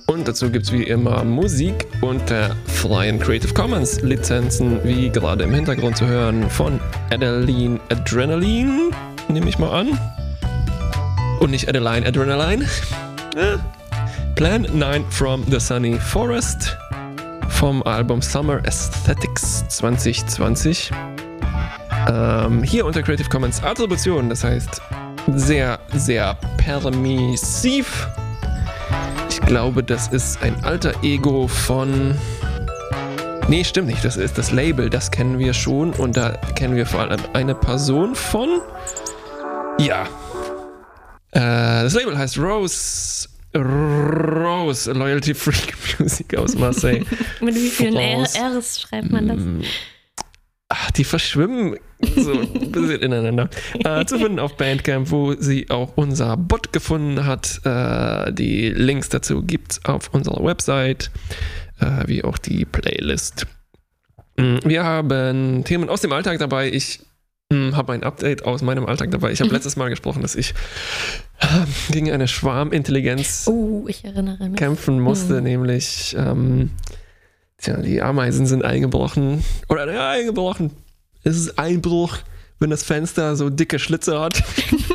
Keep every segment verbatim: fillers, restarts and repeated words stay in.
Und dazu gibt es wie immer Musik unter freien Creative Commons Lizenzen, wie gerade im Hintergrund zu hören von Adeline Adrenaline, nehme ich mal an. Und nicht Adeline Adrenaline. Plan neun from the Sunny Forest vom Album Summer Aesthetics zwanzig zwanzig. Ähm, hier unter Creative Commons Attribution, das heißt sehr, sehr permissiv. Ich glaube, das ist ein alter Ego von... Nee, stimmt nicht, das ist das Label, das kennen wir schon und da kennen wir vor allem eine Person von... Ja. Äh, das Label heißt Rose... Rose, Loyalty Freak Music aus Marseille. Mit wie vielen R's schreibt man das? Ach, die verschwimmen so ein bisschen ineinander. Äh, zu finden auf Bandcamp, wo sie auch unser Bot gefunden hat. Äh, die Links dazu gibt's auf unserer Website, äh, wie auch die Playlist. Wir haben Themen aus dem Alltag dabei. Ich hm, habe ein Update aus meinem Alltag dabei. Ich habe mhm. letztes Mal gesprochen, dass ich äh, gegen eine Schwarmintelligenz oh, ich erinnere mich. kämpfen musste, mhm. nämlich ähm, tja, die Ameisen sind eingebrochen. Oder ja, eingebrochen. Es ist Einbruch, wenn das Fenster so dicke Schlitze hat.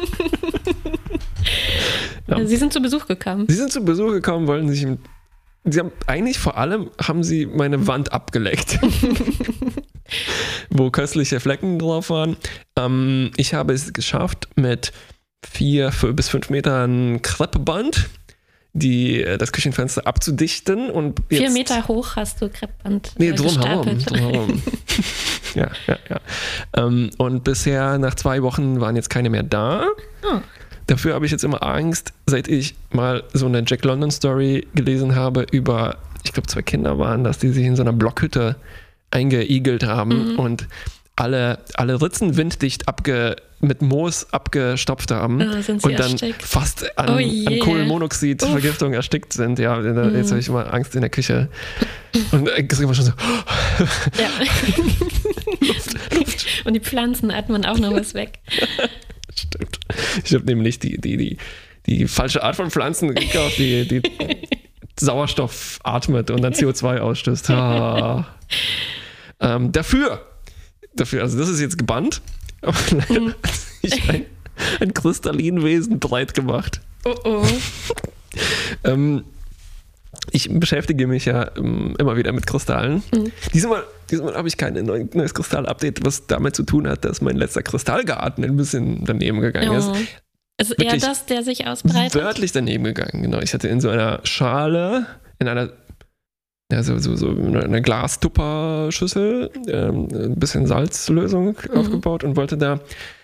ja. Sie sind zu Besuch gekommen. Sie sind zu Besuch gekommen, wollten sich... Sie haben eigentlich vor allem haben sie meine Wand abgeleckt. Wo köstliche Flecken drauf waren. Ähm, ich habe es geschafft, mit vier bis fünf Metern Kreppband die, das Küchenfenster abzudichten. Und jetzt, Vier Meter hoch hast du Kreppband nee, äh, drumherum, gestapelt. drumherum. ja, ja, ja. Ähm, und bisher, nach zwei Wochen, waren jetzt keine mehr da. Oh. Dafür habe ich jetzt immer Angst, seit ich mal so eine Jack London Story gelesen habe über, ich glaube, zwei Kinder waren das, die sich in so einer Blockhütte eingeigelt haben mhm. und alle, alle Ritzen winddicht abge, mit Moos abgestopft haben oh, sind sie und dann erstickt. fast an, oh yeah. an Kohlenmonoxidvergiftung erstickt sind. Ja, mhm. jetzt habe ich immer Angst in der Küche. Und es ist immer schon so. ja. Luft, Luft. Und die Pflanzen atmen auch noch was weg. Stimmt. Ich habe nämlich die, die, die, die falsche Art von Pflanzen gekauft, die, die Sauerstoff atmet und dann C O zwei ausstößt. Ah. Ähm, dafür, dafür, also das ist jetzt gebannt, aber leider mhm. hat sich ein, ein Kristallinwesen breit gemacht. Oh oh. ähm, ich beschäftige mich ja ähm, immer wieder mit Kristallen. Mhm. Diesmal, diesmal habe ich kein neues Kristall-Update, was damit zu tun hat, dass mein letzter Kristallgarten ein bisschen daneben gegangen oh. ist. Ist eher Wirklich das, der sich ausbreitet? Wörtlich daneben gegangen, genau. Ich hatte in so einer Schale, in einer ja, so, so, so eine Glastupper-Schüssel ähm, ein bisschen Salzlösung mhm. aufgebaut und wollte da